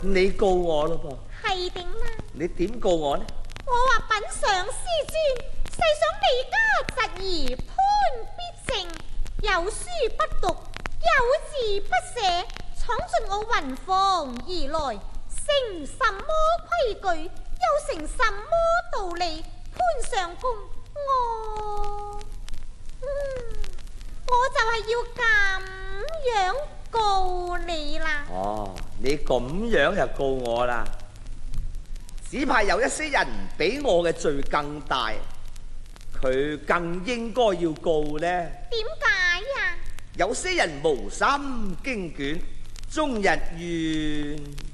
你告我咯噃？ 係定啦？ 你點告我呢？ 我話品嘗師尊，世上離家侄兒潘必成，有書不讀，有字不寫，闖進我雲房而來，成什麼規矩，又成什麼道理？潘相公，我就係要咁樣告你啦。 哦，你咁樣就告我啦？只怕有一些人比我嘅罪更大，佢更應該要告呢。 點解呀？ 有些人無心經卷，終日怨。